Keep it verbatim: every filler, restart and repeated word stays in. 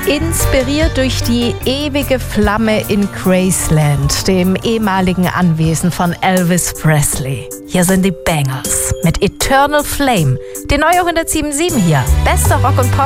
Inspiriert durch die ewige Flamme in Graceland, dem ehemaligen Anwesen von Elvis Presley. Hier sind die Bangles mit Eternal Flame. Die neue hundertsieben Komma sieben hier. Bester Rock und Pop